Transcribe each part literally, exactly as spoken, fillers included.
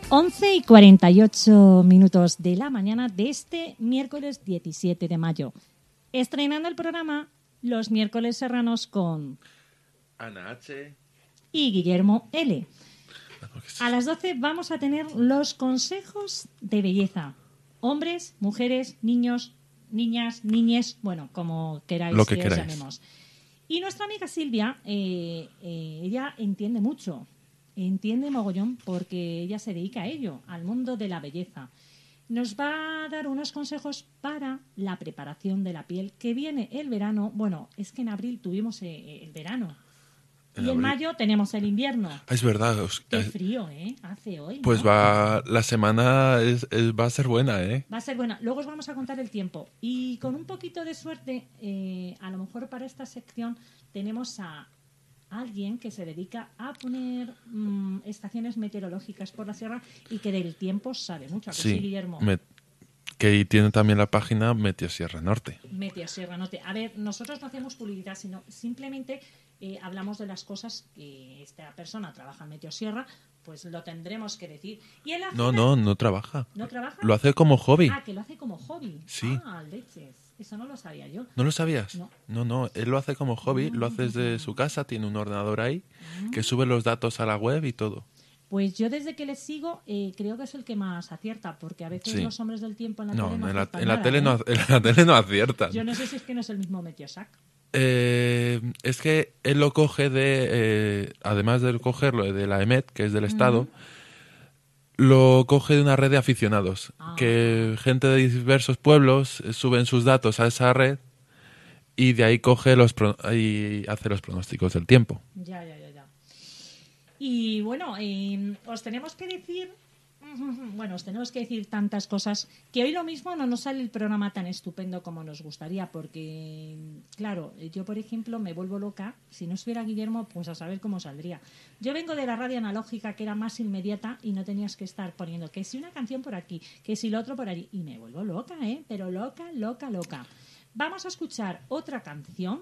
once y cuarenta y ocho minutos de la mañana de este miércoles diecisiete de mayo. Estrenando el programa Los Miércoles Serranos con Ana H. y Guillermo L. A las doce vamos a tener los consejos de belleza. Hombres, mujeres, niños, niñas, niñes, bueno, como queráis Lo que que queráis. os llamemos. Y nuestra amiga Silvia, eh, eh, ella entiende mucho, entiende mogollón porque ella se dedica a ello, al mundo de la belleza. Nos va a dar unos consejos para la preparación de la piel, que viene el verano. Bueno, es que en abril tuvimos eh, el verano. En y en abril. mayo tenemos el invierno. Ah, es verdad. os- Qué eh, frío, ¿eh? Hace hoy, Pues ¿no? va, la semana es- es- va a ser buena, ¿eh? Va a ser buena. Luego os vamos a contar el tiempo. Y con un poquito de suerte, eh, a lo mejor para esta sección tenemos a alguien que se dedica a poner mm, estaciones meteorológicas por la sierra y que del tiempo sabe mucho. ¿A que sí, Sí. Guillermo? Me- que ahí tiene también la página Meteosierra Norte. Meteosierra Norte. A ver, nosotros no hacemos publicidad, sino simplemente eh, hablamos de las cosas que esta persona trabaja en Meteosierra, pues lo tendremos que decir. Y en la No, agenda- no, no trabaja. ¿No trabaja? Lo hace como hobby. Ah, que lo hace como hobby. Sí. Ah, leches. Eso no lo sabía yo. ¿No lo sabías? No. no, no, él lo hace como hobby, lo hace desde su casa, tiene un ordenador ahí, que sube los datos a la web y todo. Pues yo desde que le sigo eh, creo que es el que más acierta, porque a veces Sí. los hombres del tiempo en la No, tele no en la, aciertan en la nada, tele ¿eh? no, en la tele no aciertan. Yo no sé si es que no es el mismo Meteosac. Eh, es que él lo coge de, eh, además de cogerlo de la E M E T, que es del Estado, lo coge de una red de aficionados, Ah. que gente de diversos pueblos eh, suben sus datos a esa red y de ahí coge los pro- y hace los pronósticos del tiempo. Ya, ya, ya, ya. Y bueno, eh, os tenemos que decir, bueno, os tenemos que decir tantas cosas que hoy lo mismo no nos sale el programa tan estupendo como nos gustaría, porque, claro, yo por ejemplo me vuelvo loca. Si no estuviera Guillermo, pues a saber cómo saldría. Yo vengo de la radio analógica, que era más inmediata y no tenías que estar poniendo que si una canción por aquí, que si lo otro por allí, y me vuelvo loca, ¿eh? Pero loca, loca, loca. Vamos a escuchar otra canción.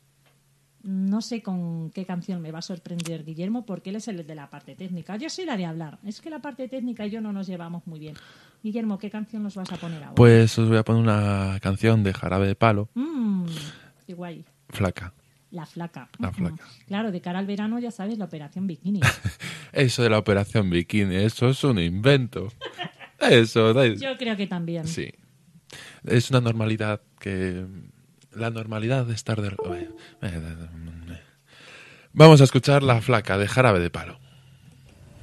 No sé con qué canción me va a sorprender Guillermo, porque él es el de la parte técnica. Yo sí la haré hablar. Es que la parte técnica y yo no nos llevamos muy bien. Guillermo, ¿qué canción nos vas a poner ahora? Pues os voy a poner una canción de Jarabe de Palo, Mmm, qué guay. Flaca. La flaca. La Mm, flaca. Claro, de cara al verano ya sabes, la operación bikini. Eso de la operación bikini, eso es un invento. Eso, da- Yo creo que también. sí. Es una normalidad que... La normalidad de estar de... Vamos a escuchar La Flaca de Jarabe de Palo.